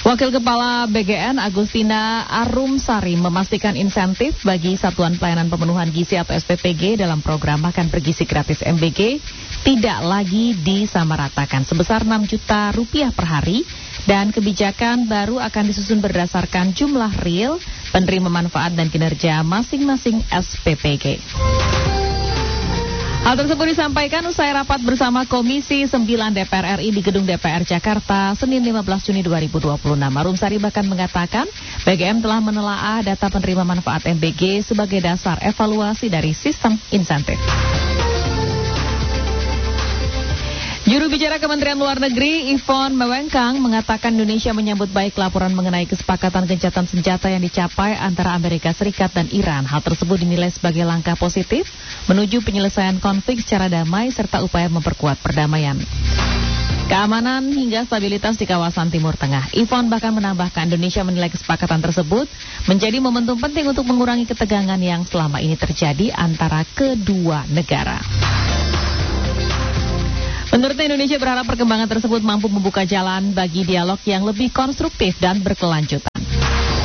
Wakil Kepala BGN Agustina Arumsari memastikan insentif bagi Satuan Pelayanan Pemenuhan Gizi atau SPPG dalam program makan bergizi gratis MBG tidak lagi disamaratakan sebesar 6 juta rupiah per hari dan kebijakan baru akan disusun berdasarkan jumlah real penerima manfaat dan kinerja masing-masing SPPG. Hal tersebut disampaikan usai rapat bersama Komisi 9 DPR RI di Gedung DPR Jakarta, Senin 15 Juni 2026. Arumsari bahkan mengatakan BGM telah menelaah data penerima manfaat MBG sebagai dasar evaluasi dari sistem insentif. Juru bicara Kementerian Luar Negeri Yvonne Mewengkang mengatakan Indonesia menyambut baik laporan mengenai kesepakatan gencatan senjata yang dicapai antara Amerika Serikat dan Iran. Hal tersebut dinilai sebagai langkah positif menuju penyelesaian konflik secara damai serta upaya memperkuat perdamaian, keamanan hingga stabilitas di kawasan Timur Tengah. Yvonne bahkan menambahkan Indonesia menilai kesepakatan tersebut menjadi momentum penting untuk mengurangi ketegangan yang selama ini terjadi antara kedua negara. Menurutnya Indonesia berharap perkembangan tersebut mampu membuka jalan bagi dialog yang lebih konstruktif dan berkelanjutan.